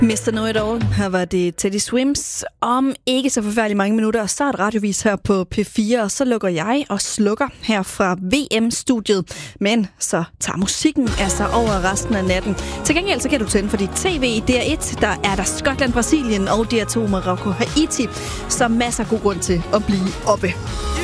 Mr. Know-It-All, her var det Teddy Swims. Om ikke så forfærdeligt mange minutter, så er et radiovis her på P4, og så lukker jeg og slukker her fra VM-studiet. Men så tager musikken altså over resten af natten. Til gengæld så kan du tænde for dit tv i DR1, der er der Skotland, Brasilien og DR2 Marokko, Haiti. Så masser af god grund til at blive oppe.